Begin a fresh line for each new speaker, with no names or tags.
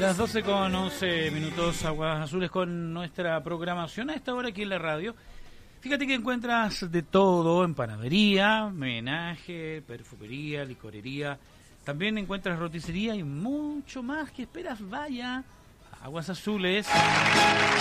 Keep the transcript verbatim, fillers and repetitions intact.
Las doce con once minutos, Aguas Azules con nuestra programación a esta hora aquí en la radio. Fíjate que encuentras de todo en panadería, menaje, perfumería, licorería. También encuentras roticería y mucho más. ¿Qué esperas? Vaya, Aguas Azules.